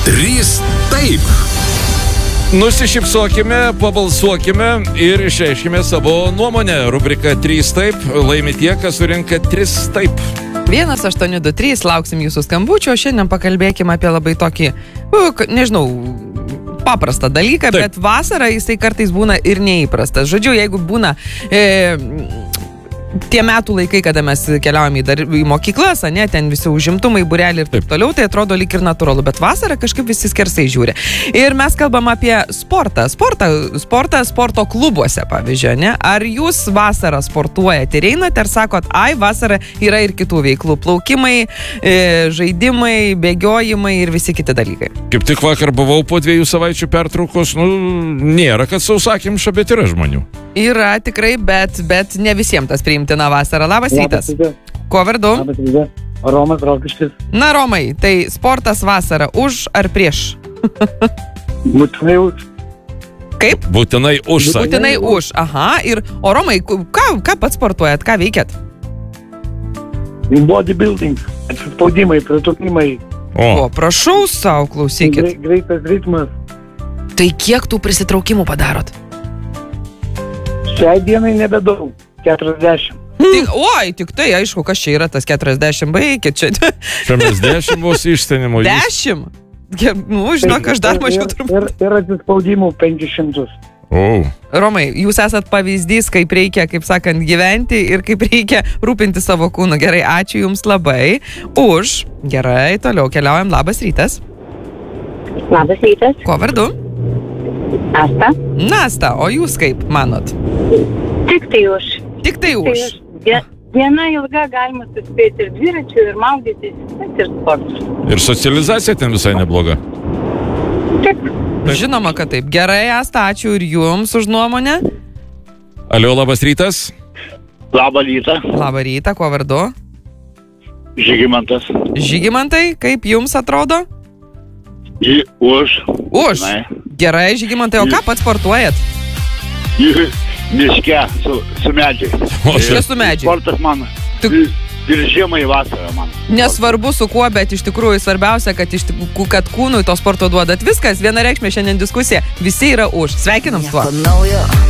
3 taip. Nusišypsokime, pabalsuokime ir išreiškime savo nuomonę. Rubrika 3 taip laimi tie, kas surinka 3 taip. 1823, lauksim jūsų skambučio, šiandien pakalbėkime apie labai tokį, nežinau, paprastą dalyką, taip. Bet vasarą jisai kartais būna ir neįprastas. Žodžiu, jeigu būna tie metų laikai, kada mes keliaujame į mokyklas, ne, ten visi užimtumai, būreliai ir taip toliau, tai atrodo lyg ir natūralu, bet vasarą kažkaip visi skersai žiūri. Ir mes kalbam apie sportą, sporto klubuose, pavyzdžiui, ne? Ar jūs vasarą sportuojate ir einate, ar sakot, vasarą yra ir kitų veiklų, plaukimai, žaidimai, bėgiojimai ir visi kiti dalykai. Kaip tik vakar buvau po 2 savaičių pertraukos, nėra, kad sausakimša, bet yra žmonių. Yra tikrai, bet ne visiems tas priimtina vasara. Labas rytas. Kuo vardu? Labas rytas. Romas Rokiškis. Na, Romai, tai sportas vasara už ar prieš? Būtinai už. Kaip? Būtinai už. Būtinai už. Aha. Ir, o Romai, ką pats sportuojat? Ką veikiat? Bodybuilding. Atsispaudimai, pritūpimai. O, prašau savo, klausykit. Greitas ritmas. Tai kiek tų prisitraukimų padarot? Šiai dienai nebedaug. 40. Tik tai, aišku, kas čia yra tas 40, baikit čia. Čia mes 10 vos išstenimo. 10? Žinok, aš dar mažiau turbūt. Ir atsispaudimų 500. Romai, jūs esat pavyzdys, kaip reikia, kaip sakant, gyventi ir kaip reikia rūpinti savo kūnu. Gerai, ačiū jums labai už. Gerai, toliau keliaujam. Labas rytas. Labas rytas. Kuo vardu? Asta. Nasta, o jūs kaip manot? Tik tai už. Tik tai už. Diena ilga, galima suspėti ir dviračių, ir maudytis, ir sportus. Ir socializacija ten visai nebloga. Taip. Žinoma, kad taip. Gerai, Asta, ačiū ir jums už nuomonę. Alio, labas rytas. Labą rytą. Labą rytą, kuo vardu? Žygimantas. Žygimantai, kaip jums atrodo? Už. Už. Gerai, Žygimantai, o ką pats sportuojat? Miške su medžiais. Miške su medžiais. Sportas man. Ir žiemą į vasarą man. Nesvarbu su kuo, bet iš tikrųjų svarbiausia, kad kūnui to sporto duodat. Viskas, vienareikšmė šiandien diskusija. Visi yra už. Sveikinam su tuo.